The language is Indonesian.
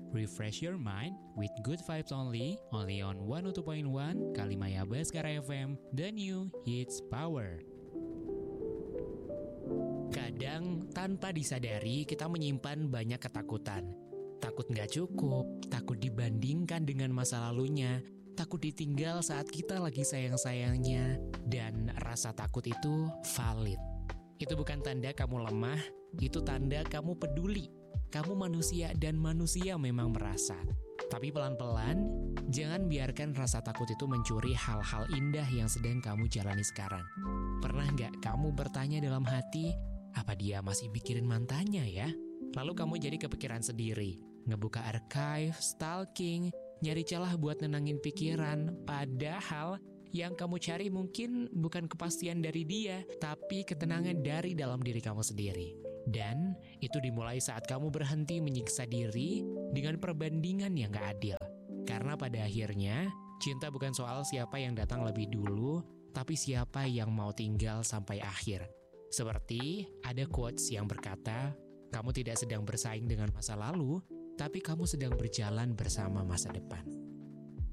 Refresh your mind with good vibes only on 102.1 Kalimaya Baskara FM, the new hits power. Kadang tanpa disadari kita menyimpan banyak ketakutan. Takut nggak cukup, takut dibandingkan dengan masa lalunya, takut ditinggal saat kita lagi sayang-sayangnya, dan rasa takut itu valid. Itu bukan tanda kamu lemah, itu tanda kamu peduli. Kamu manusia dan manusia memang merasa. Tapi pelan-pelan, jangan biarkan rasa takut itu mencuri hal-hal indah yang sedang kamu jalani sekarang. Pernah nggak kamu bertanya dalam hati, apa dia masih mikirin mantannya ya? Lalu kamu jadi kepikiran sendiri, ngebuka archive, stalking, nyari celah buat nenangin pikiran, padahal yang kamu cari mungkin bukan kepastian dari dia, tapi ketenangan dari dalam diri kamu sendiri. Dan itu dimulai saat kamu berhenti menyiksa diri dengan perbandingan yang gak adil. Karena pada akhirnya, cinta bukan soal siapa yang datang lebih dulu, tapi siapa yang mau tinggal sampai akhir. Seperti ada quotes yang berkata, kamu tidak sedang bersaing dengan masa lalu, tapi kamu sedang berjalan bersama masa depan.